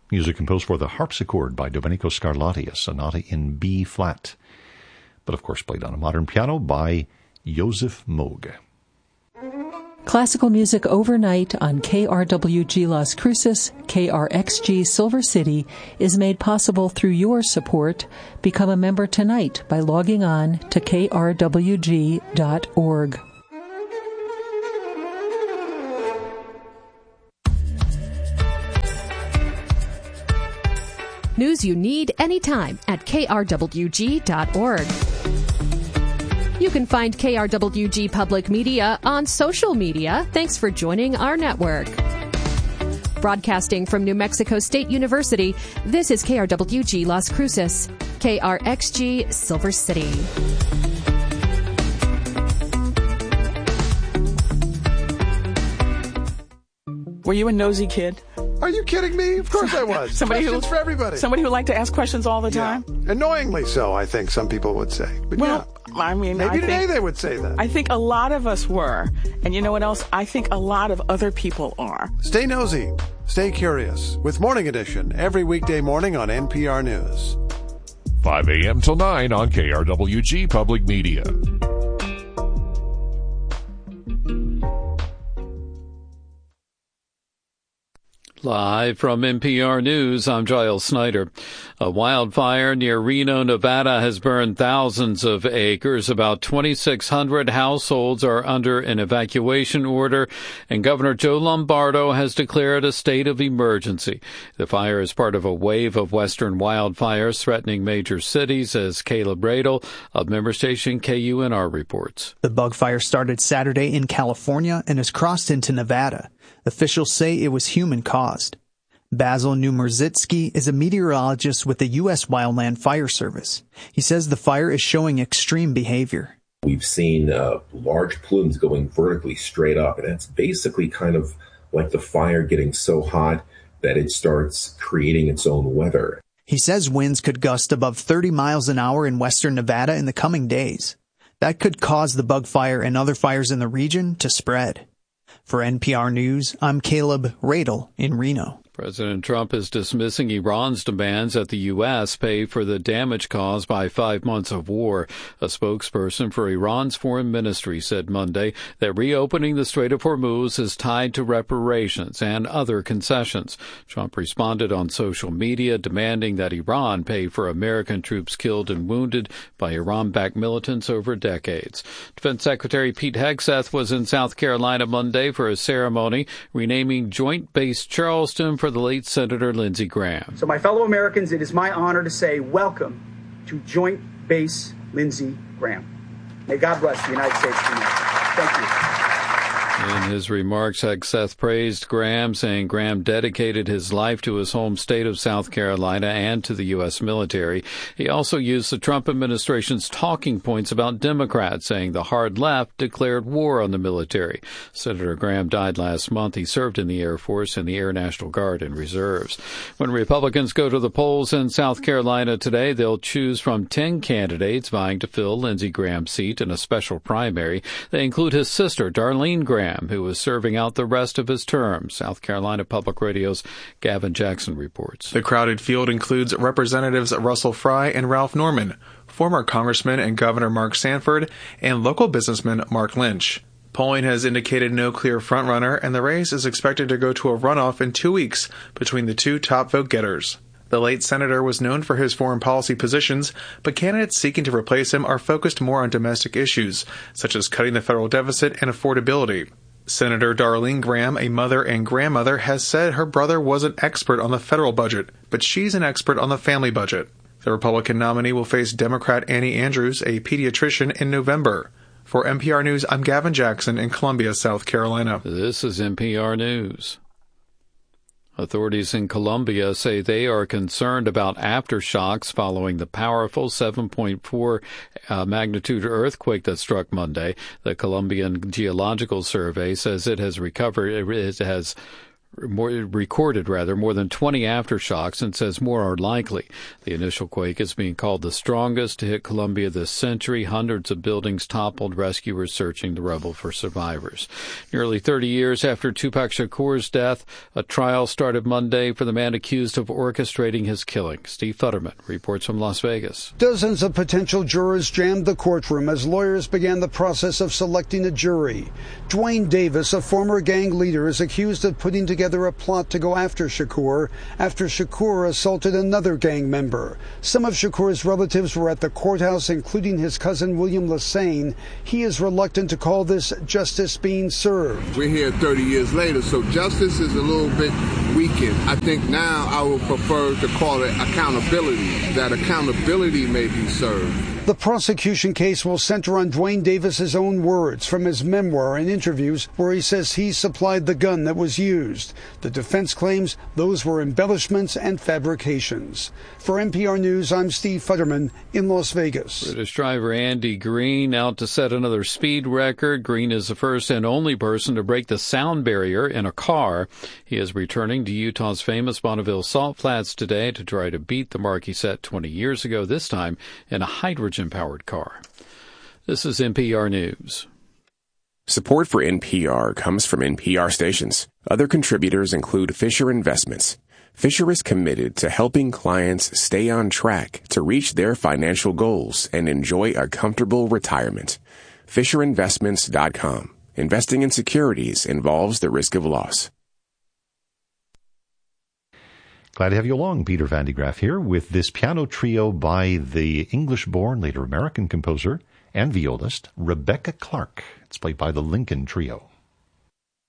Music composed for the harpsichord by Domenico Scarlatti, a sonata in B flat, but of course played on a modern piano by Joseph Moog. Classical music overnight on KRWG Las Cruces, KRXG Silver City is made possible through your support. Become a member tonight by logging on to krwg.org. News you need anytime at krwg.org. You can find KRWG Public Media on social media. Thanks for joining our network. Broadcasting from New Mexico State University, this is KRWG Las Cruces, KRXG Silver City. Were you a nosy kid? Are you kidding me? Of course I was. Questions for everybody. Somebody who liked to ask questions all the time? Yeah. Annoyingly so, I think some people would say. But well, yeah. I mean, maybe today they would say that. I think a lot of us were. And you know what else? I think a lot of other people are. Stay nosy. Stay curious. With Morning Edition every weekday morning on NPR News. 5 a.m. till 9 on KRWG Public Media. Live from NPR News, I'm Giles Snyder. A wildfire near Reno, Nevada has burned thousands of acres. About 2,600 households are under an evacuation order, and Governor Joe Lombardo has declared a state of emergency. The fire is part of a wave of western wildfires threatening major cities, as Caleb Radel of member station KUNR reports. The bug fire started Saturday in California and has crossed into Nevada. Officials say it was human-caused. Basil Numerzitsky is a meteorologist with the U.S. Wildland Fire Service. He says the fire is showing extreme behavior. We've seen large plumes going vertically straight up, and that's basically kind of like the fire getting so hot that it starts creating its own weather. He says winds could gust above 30 miles an hour in western Nevada in the coming days. That could cause the bug fire and other fires in the region to spread. For NPR News, I'm Caleb Radel in Reno. President Trump is dismissing Iran's demands that the U.S. pay for the damage caused by 5 months of war. A spokesperson for Iran's foreign ministry said Monday that reopening the Strait of Hormuz is tied to reparations and other concessions. Trump responded on social media demanding that Iran pay for American troops killed and wounded by Iran-backed militants over decades. Defense Secretary Pete Hegseth was in South Carolina Monday for a ceremony renaming Joint Base Charleston for the late Senator Lindsey Graham. So my fellow Americans, it is my honor to say welcome to Joint Base Lindsey Graham. May God bless the United States of America. Thank you. In his remarks, Hegseth praised Graham, saying Graham dedicated his life to his home state of South Carolina and to the U.S. military. He also used the Trump administration's talking points about Democrats, saying the hard left declared war on the military. Senator Graham died last month. He served in the Air Force and the Air National Guard and Reserves. When Republicans go to the polls in South Carolina today, they'll choose from 10 candidates vying to fill Lindsey Graham's seat in a special primary. They include his sister, Darlene Graham, who is serving out the rest of his term. South Carolina Public Radio's Gavin Jackson reports. The crowded field includes Representatives Russell Fry and Ralph Norman, former Congressman and Governor Mark Sanford, and local businessman Mark Lynch. Polling has indicated no clear frontrunner, and the race is expected to go to a runoff in 2 weeks between the two top vote-getters. The late senator was known for his foreign policy positions, but candidates seeking to replace him are focused more on domestic issues, such as cutting the federal deficit and affordability. Senator Darlene Graham, a mother and grandmother, has said her brother was an expert on the federal budget, but she's an expert on the family budget. The Republican nominee will face Democrat Annie Andrews, a pediatrician, in November. For NPR News, I'm Gavin Jackson in Columbia, South Carolina. This is NPR News. Authorities in Colombia say they are concerned about aftershocks following the powerful 7.4 magnitude earthquake that struck Monday. The Colombian Geological Survey says it has recorded more than 20 aftershocks and says more are likely. The initial quake is being called the strongest to hit Colombia this century. Hundreds of buildings toppled, rescuers searching the rubble for survivors. Nearly 30 years after Tupac Shakur's death, a trial started Monday for the man accused of orchestrating his killing. Steve Futterman reports from Las Vegas. Dozens of potential jurors jammed the courtroom as lawyers began the process of selecting a jury. Dwayne Davis, a former gang leader, is accused of putting together a plot to go after Shakur assaulted another gang member. Some of Shakur's relatives were at the courthouse, including his cousin William Lassane. He is reluctant to call this justice being served. We're here 30 years later, so justice is a little bit weakened. I think now I would prefer to call it accountability, that accountability may be served. The prosecution case will center on Dwayne Davis's own words from his memoir and interviews where he says he supplied the gun that was used. The defense claims those were embellishments and fabrications. For NPR News, I'm Steve Futterman in Las Vegas. British driver Andy Green out to set another speed record. Green is the first and only person to break the sound barrier in a car. He is returning to Utah's famous Bonneville Salt Flats today to try to beat the mark he set 20 years ago, this time in a hydrogen-powered car. This is NPR News. Support for NPR comes from NPR stations. Other contributors include Fisher Investments. Fisher is committed to helping clients stay on track to reach their financial goals and enjoy a comfortable retirement. FisherInvestments.com. Investing in securities involves the risk of loss. Glad to have you along. Peter Van de Graaff here with this piano trio by the English-born, later American composer and violist Rebecca Clark. It's played by the Lincoln Trio.